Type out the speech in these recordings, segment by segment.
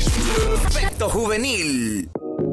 Aspecto juvenil.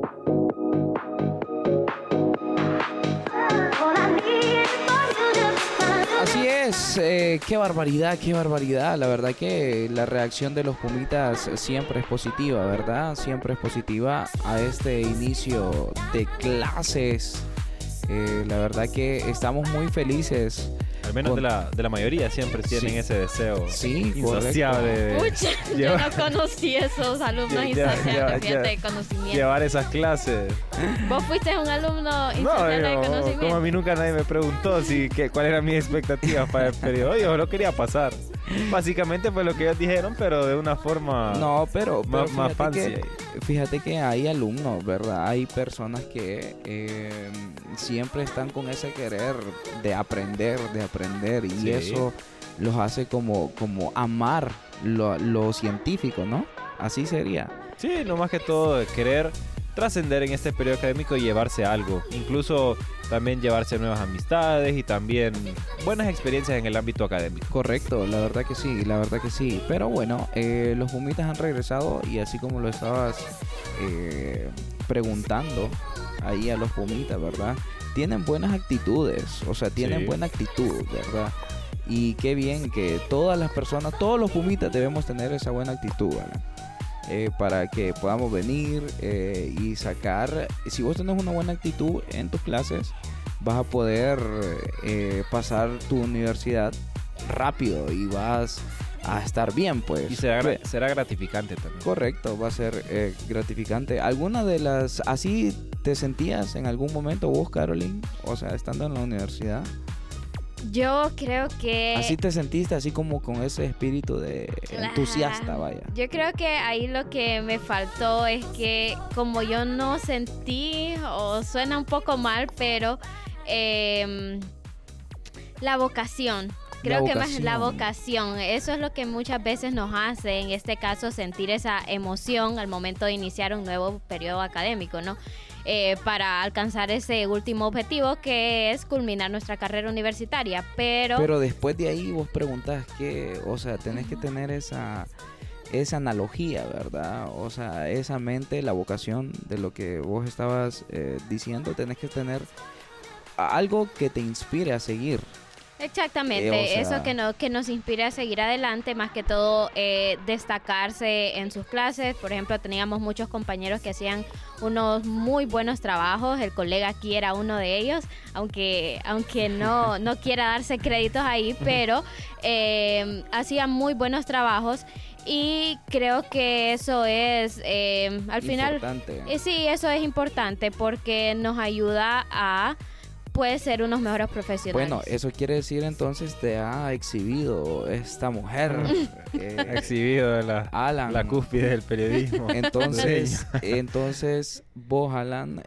Así es, qué barbaridad. La verdad que la reacción de los Pumitas siempre es positiva, ¿verdad? Siempre es positiva a este inicio de clases. La verdad que estamos muy felices. Al menos de la mayoría siempre tienen ese deseo insaciable de Pucha, yo no conocí esos alumnos insaciables, fíjate, de conocimiento. Llevar esas clases. ¿Vos fuiste un alumno insaciable de conocimiento? Como a mí nunca nadie me preguntó cuáles eran mis expectativas para el periodo. Yo solo quería pasar. Básicamente fue lo que ellos dijeron, pero de una forma más fancy. Fíjate que hay alumnos, ¿verdad? Hay personas que siempre están con ese querer de aprender y eso los hace como amar lo científico, ¿no? Así sería. Sí, no más que todo querer trascender en este periodo académico y llevarse algo. Incluso también llevarse nuevas amistades y también buenas experiencias en el ámbito académico. Correcto, la verdad que sí. Pero bueno, los Pumitas han regresado y así como lo estabas preguntando ahí a los Pumitas, ¿verdad? Tienen buenas actitudes, buena actitud, ¿verdad? Y qué bien que todas las personas, todos los Pumitas debemos tener esa buena actitud, ¿verdad? Para que podamos venir y sacar. Si vos tenés una buena actitud en tus clases, vas a poder pasar tu universidad rápido y vas a estar bien, pues. Y será gratificante también. Correcto, va a ser gratificante. ¿Alguna de las... así te sentías en algún momento vos, Caroline? O sea, estando en la universidad. Yo creo que... ¿Así te sentiste, así como con ese espíritu de entusiasta, vaya? Yo creo que ahí lo que me faltó es que como yo no sentí, o suena un poco mal, pero la vocación. Creo que más la vocación, eso es lo que muchas veces nos hace, en este caso, sentir esa emoción al momento de iniciar un nuevo periodo académico, ¿no? Para alcanzar ese último objetivo que es culminar nuestra carrera universitaria, pero después de ahí vos preguntás que, o sea, tenés que tener esa analogía, ¿verdad? O sea, esa mente, la vocación de lo que vos estabas diciendo, tenés que tener algo que te inspire a seguir. Exactamente, eso que nos inspire a seguir adelante, más que todo destacarse en sus clases. Por ejemplo, teníamos muchos compañeros que hacían unos muy buenos trabajos. El colega aquí era uno de ellos, aunque no quiera darse créditos ahí, pero hacían muy buenos trabajos. Y creo que eso es, al final, sí, eso es importante porque nos ayuda a puede ser unos mejores profesionales. Bueno, eso quiere decir entonces te ha exhibido esta mujer. Ha exhibido la cúspide del periodismo. Entonces vos, Alan,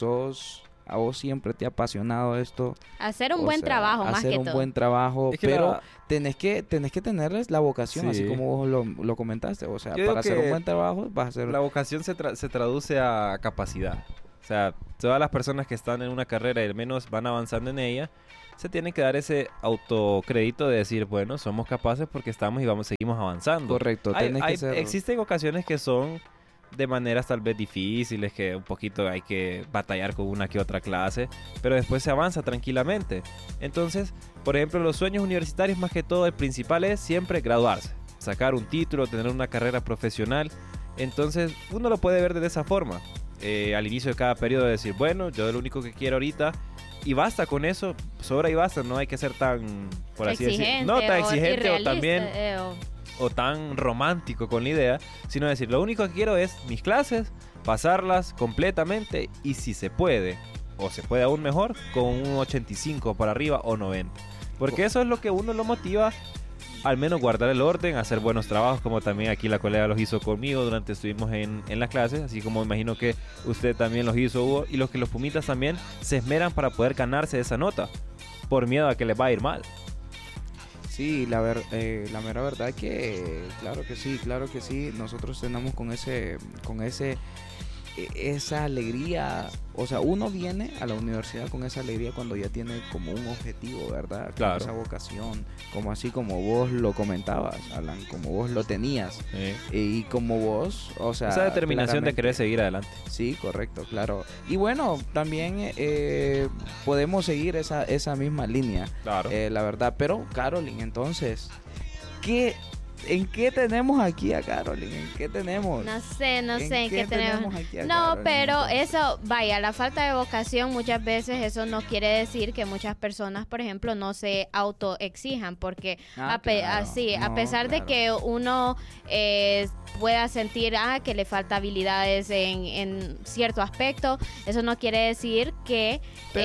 a vos siempre te ha apasionado esto. Hacer un buen trabajo, más que todo. Hacer un buen trabajo, pero tenés que tenerles la vocación, así como vos lo comentaste. O sea, para hacer un buen trabajo vas a hacer... La vocación se traduce a capacidad. O sea, todas las personas que están en una carrera y al menos van avanzando en ella, se tienen que dar ese autocrédito de decir, bueno, somos capaces porque estamos y seguimos avanzando. Correcto. Existen ocasiones que son de maneras tal vez difíciles, que un poquito hay que batallar con una que otra clase, pero después se avanza tranquilamente. Entonces, por ejemplo, los sueños universitarios, más que todo, el principal es siempre graduarse, sacar un título, tener una carrera profesional. Entonces, uno lo puede ver de esa forma. Al inicio de cada periodo decir, bueno, yo lo único que quiero ahorita, y basta con eso, sobra y basta, no hay que ser tan, por así decirlo, no tan exigente o también o tan romántico con la idea, sino decir, lo único que quiero es mis clases, pasarlas completamente y si se puede, o se puede aún mejor, con un 85 para arriba o 90, porque eso es lo que uno lo motiva. Al menos guardar el orden, hacer buenos trabajos, como también aquí la colega los hizo conmigo durante estuvimos en las clases, así como imagino que usted también los hizo, Hugo, y los Pumitas también se esmeran para poder ganarse esa nota, por miedo a que les va a ir mal. Sí, la mera verdad que claro que sí, nosotros tenemos con ese esa alegría, o sea, uno viene a la universidad con esa alegría cuando ya tiene como un objetivo, ¿verdad? Claro. Con esa vocación, como así como vos lo comentabas, Alan, como vos lo tenías. Y como vos, o sea... Esa determinación de querer seguir adelante. Sí, correcto, claro. Y bueno, también podemos seguir esa misma línea, claro. La verdad. Pero, Caroline, entonces, ¿en qué tenemos aquí a Caroline? ¿En qué tenemos? No sé en qué tenemos aquí a Caroline, pero entonces, eso, vaya, la falta de vocación muchas veces eso no quiere decir que muchas personas, por ejemplo, no se autoexijan, porque a pesar de que uno pueda sentir que le falta habilidades en cierto aspecto, eso no quiere decir que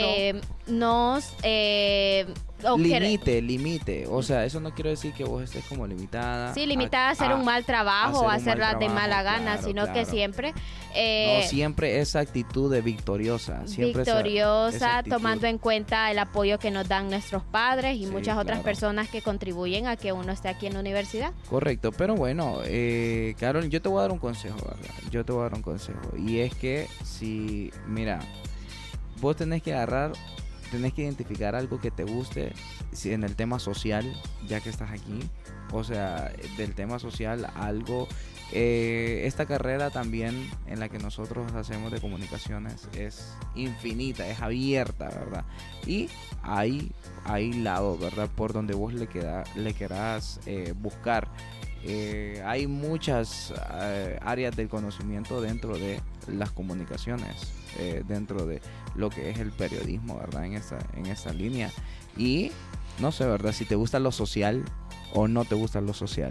limite. O sea, eso no quiere decir que vos estés como limitada. Sí, limitada a hacer un mal trabajo o a hacerla de mala gana, sino que siempre... no, siempre esa actitud de victoriosa. Siempre esa tomando en cuenta el apoyo que nos dan nuestros padres y muchas otras personas que contribuyen a que uno esté aquí en la universidad. Correcto, pero bueno, Carol, yo te voy a dar un consejo, ¿verdad? Yo te voy a dar un consejo. Y es que mira, vos tenés que identificar algo que te guste en el tema social, ya que estás aquí. O sea, del tema social, algo... esta carrera también en la que nosotros hacemos de comunicaciones es infinita, es abierta, ¿verdad? Y hay lados, ¿verdad? Por donde vos le querás buscar. Hay muchas áreas del conocimiento dentro de las comunicaciones, dentro de lo que es el periodismo, ¿verdad? En esta línea. Y no sé, ¿verdad? Si te gusta lo social o no te gusta lo social.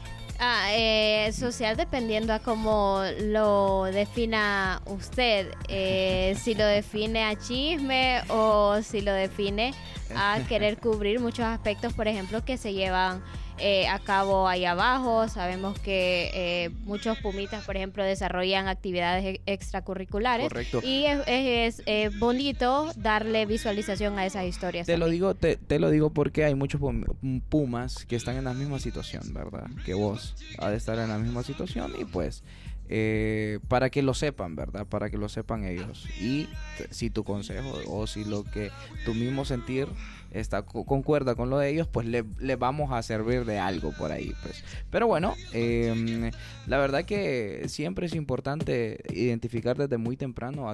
Social dependiendo a cómo lo defina usted, si lo define a chisme o si lo define a querer cubrir muchos aspectos, por ejemplo, que se llevan a cabo ahí abajo. Sabemos que muchos pumitas, por ejemplo, desarrollan actividades extracurriculares. Correcto. Y es bonito darle visualización a esas historias. Te lo digo porque hay muchos pumas que están en la misma situación, ¿verdad? Que vos ha de estar en la misma situación y pues para que lo sepan, ¿verdad? Para que lo sepan ellos. Y si tu consejo o si lo que tu mismo sentir concuerda con lo de ellos, pues le vamos a servir de algo por ahí, pues. Pero bueno, la verdad que siempre es importante identificar desde muy temprano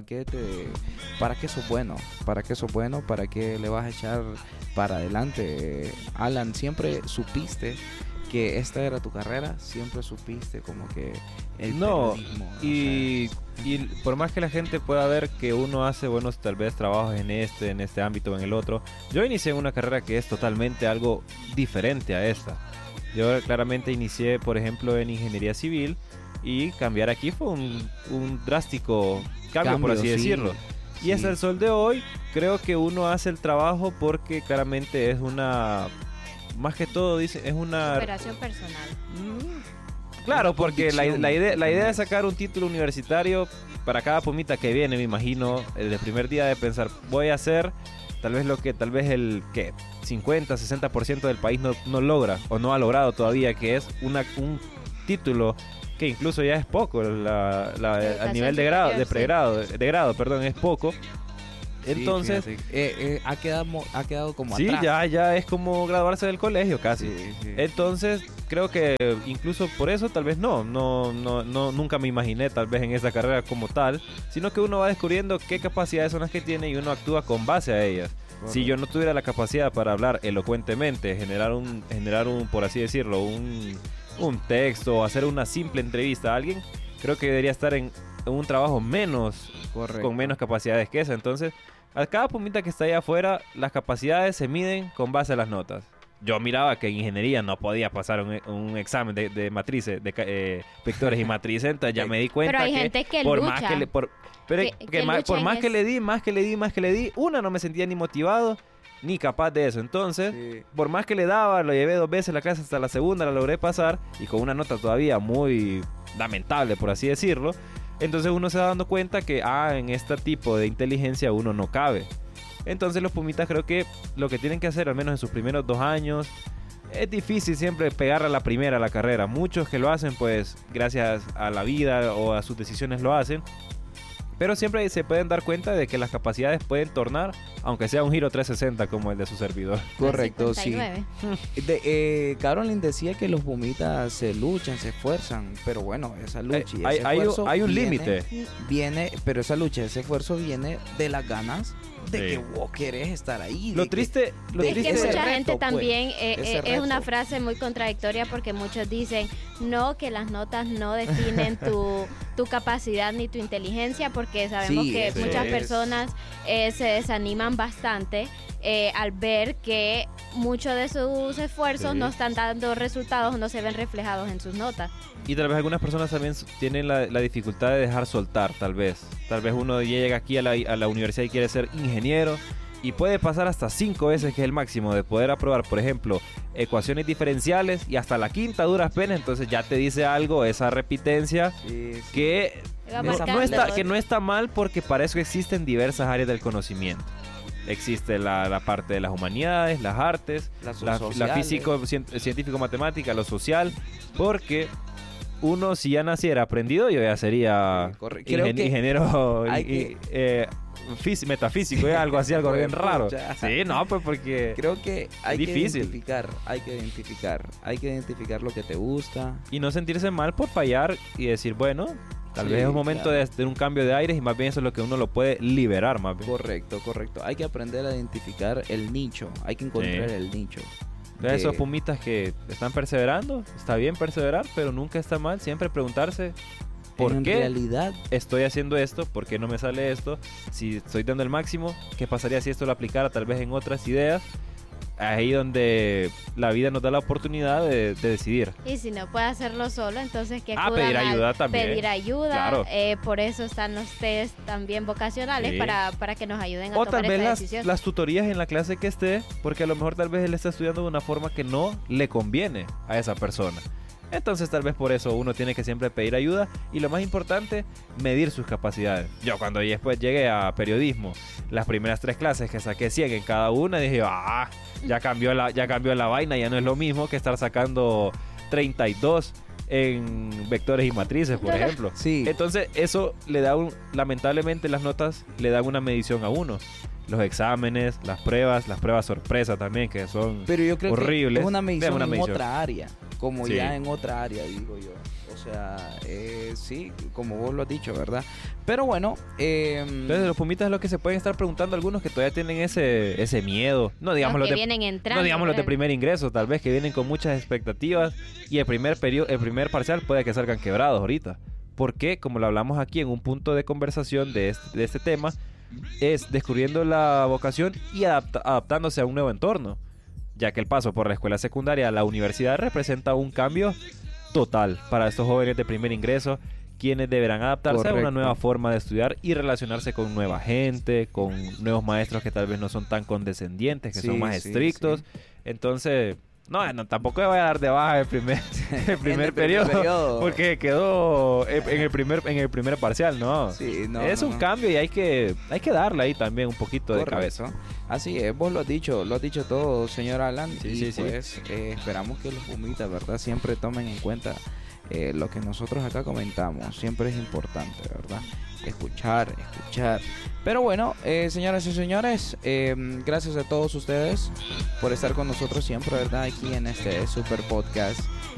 para qué sos bueno, para qué le vas a echar para adelante. Alan, siempre supiste que esta era tu carrera, siempre supiste como que el periodismo. Y por más que la gente pueda ver que uno hace buenos tal vez trabajos en este ámbito o en el otro, yo inicié en una carrera que es totalmente algo diferente a esta. Yo claramente inicié, por ejemplo, en ingeniería civil y cambiar aquí fue un drástico cambio, por así decirlo. Y hasta el sol de hoy creo que uno hace el trabajo porque claramente es una... Más que todo, dice, es una... superación personal. Claro, porque la idea de sacar un título universitario para cada pumita que viene, me imagino, el primer día de pensar, voy a hacer tal vez lo que tal vez el 50, 60% del país no logra o no ha logrado todavía, que es un título que incluso ya es poco, a nivel de grado, de pregrado, de grado, perdón, es poco. Entonces ha quedado como sí, atrás. ya es como graduarse del colegio casi. Sí. Entonces creo que incluso por eso tal vez nunca me imaginé tal vez en esa carrera como tal, sino que uno va descubriendo qué capacidades son las que tiene y uno actúa con base a ellas. Correcto. Si yo no tuviera la capacidad para hablar elocuentemente, generar un por así decirlo, un texto o hacer una simple entrevista a alguien, creo que debería estar en un trabajo con menos capacidades que esa. Entonces, a cada pumita que está allá afuera, las capacidades se miden con base a las notas. Yo miraba que en ingeniería no podía pasar un examen de matrices, de vectores y matrices, entonces ya me di cuenta. Pero hay gente que por lucha. Más que por más que le di, una, no me sentía ni motivado ni capaz de eso. Entonces, por más que le daba, lo llevé 2 veces la clase, hasta la segunda la logré pasar y con una nota todavía muy lamentable, por así decirlo. Entonces uno se va dando cuenta que en este tipo de inteligencia uno no cabe. Entonces los pumitas creo que lo que tienen que hacer, al menos en sus primeros 2 años, es difícil siempre pegar a la carrera. Muchos que lo hacen pues gracias a la vida o a sus decisiones lo hacen. Pero siempre se pueden dar cuenta de que las capacidades pueden tornar, aunque sea un giro 360 como el de su servidor. Correcto, sí. Caroline decía que los pumitas se luchan, se esfuerzan, pero bueno, esa lucha y ese esfuerzo hay un límite. Pero esa lucha, ese esfuerzo viene de las ganas de que vos querés estar ahí. Lo triste es que mucha gente también es una frase muy contradictoria, porque muchos dicen no, que las notas no definen tu capacidad ni tu inteligencia, porque sabemos que muchas personas se desaniman bastante al ver que muchos de sus esfuerzos no están dando resultados, no se ven reflejados en sus notas. Y tal vez algunas personas también tienen la dificultad de dejar soltar, tal vez. Tal vez uno llega aquí a la universidad y quiere ser ingeniero y puede pasar hasta 5 veces, que es el máximo, de poder aprobar, por ejemplo, ecuaciones diferenciales, y hasta la quinta duras penas. Entonces ya te dice algo esa repitencia que no está mal, porque para eso existen diversas áreas del conocimiento. Existe la parte de las humanidades, las artes, la físico, científico-matemática, lo social, porque uno, si ya naciera aprendido, yo ya sería ingeniero metafísico, algo así, algo bien raro. Sí, no, pues porque creo que hay que identificar lo que te gusta. Y no sentirse mal por fallar y decir, bueno, tal vez es un momento de un cambio de aires, y más bien eso es lo que uno lo puede liberar más bien. Correcto. Hay que aprender a identificar el nicho, hay que encontrar el nicho. Entonces, esos pumitas que están perseverando, está bien perseverar, pero nunca está mal siempre preguntarse ¿por qué estoy haciendo esto? ¿Por qué no me sale esto? Si estoy dando el máximo, ¿qué pasaría si esto lo aplicara tal vez en otras ideas? Ahí donde la vida nos da la oportunidad de decidir. Y si no puede hacerlo solo, entonces que acudan pedir ayuda también. Pedir ayuda. Claro. Por eso están los test también vocacionales, para que nos ayuden a tomar tal vez esta decisión. las tutorías en la clase que esté, porque a lo mejor tal vez él está estudiando de una forma que no le conviene a esa persona. Entonces tal vez por eso uno tiene que siempre pedir ayuda, y lo más importante, medir sus capacidades. Yo cuando después llegué a periodismo, las primeras 3 clases que saqué 100 en cada una, dije, ya cambió la vaina, ya no es lo mismo que estar sacando 32 en vectores y matrices, por ejemplo. Sí. Entonces eso le da lamentablemente las notas le dan una medición a uno. Los exámenes, las pruebas sorpresa también, que son pero yo creo horribles. Que es una medición en otra área, como ya en otra área, digo yo. O sea, sí, como vos lo has dicho, ¿verdad? Pero bueno, entonces los pumitas es lo que se pueden estar preguntando algunos que todavía tienen ese miedo. No digamos los de primer ingreso, tal vez, que vienen con muchas expectativas, y el primer parcial puede que salgan quebrados ahorita. Porque, como lo hablamos aquí en un punto de conversación de este tema, es descubriendo la vocación y adaptándose a un nuevo entorno, ya que el paso por la escuela secundaria a la universidad representa un cambio total para estos jóvenes de primer ingreso, quienes deberán adaptarse a una nueva forma de estudiar y relacionarse con nueva gente, con nuevos maestros que tal vez no son tan condescendientes, que son más estrictos. Entonces, no, tampoco le voy a dar de baja el primer periodo, porque quedó en el primer parcial, ¿no? Sí, es un cambio, y hay que darle ahí también un poquito de cabeza. Así es, vos lo has dicho todo, señor Alan, esperamos que los pumitas, ¿verdad?, siempre tomen en cuenta lo que nosotros acá comentamos. Siempre es importante, ¿verdad?, escuchar. Pero bueno, señoras y señores, gracias a todos ustedes por estar con nosotros siempre, ¿verdad?, aquí en este super podcast.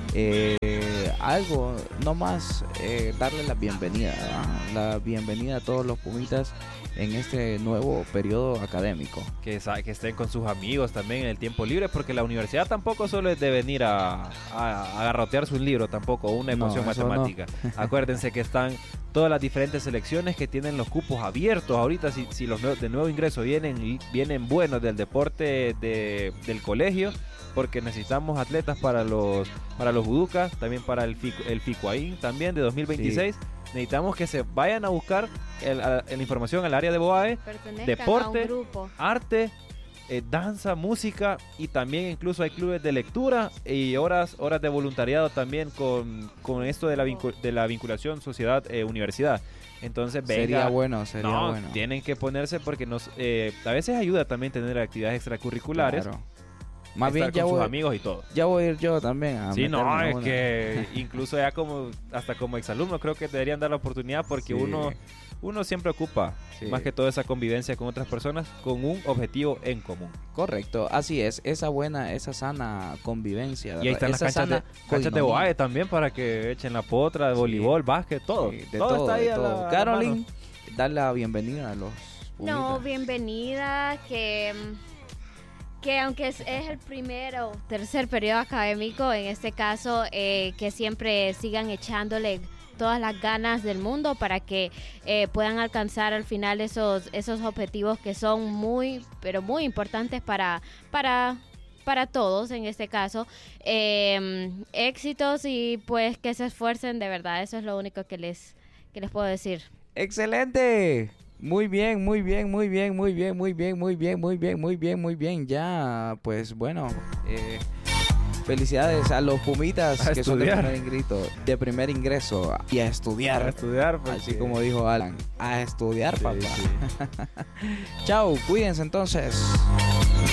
Algo, no más, darle la bienvenida, ¿verdad?, la bienvenida a todos los pumitas en este nuevo periodo académico. Que estén con sus amigos también en el tiempo libre, porque la universidad tampoco solo es de venir a garrotearse un libro, tampoco una ecuación matemática. No. Acuérdense que están todas las diferentes selecciones que tienen los cupos abiertos. Ahorita si los de nuevo ingreso vienen buenos del deporte del colegio, porque necesitamos atletas para los juducas, también para el FICUAIN también de 2026. Sí. Necesitamos que se vayan a buscar la información al área de BOAE, deporte, arte, danza, música, y también incluso hay clubes de lectura y horas de voluntariado también con esto de la vinculación sociedad-universidad. Entonces, sería bueno. Tienen que ponerse, porque a veces ayuda también tener actividades extracurriculares. Claro. Más bien estar con sus amigos y todo. Ya voy a ir yo también a sí, no, es que incluso ya hasta como exalumno creo que te deberían dar la oportunidad porque uno siempre ocupa más que todo esa convivencia con otras personas con un objetivo en común. Correcto, así es, esa sana convivencia, ¿verdad? Y ahí están las canchas de boae también para que echen la potra, de voleibol, básquet, todo. Todo está ahí. Caroline, dale la bienvenida a los pumitas. No, bienvenida, que aunque es el primer o tercer periodo académico, en este caso, que siempre sigan echándole todas las ganas del mundo para que puedan alcanzar al final esos objetivos que son muy, pero muy importantes para todos en este caso. Éxitos y pues que se esfuercen de verdad, eso es lo único que les puedo decir. ¡Excelente! Muy bien. Ya, pues bueno, felicidades a los pumitas que son de primer ingreso y a estudiar. A estudiar, porque... Así como dijo Alan, a estudiar, papá. Sí. Chao, cuídense entonces.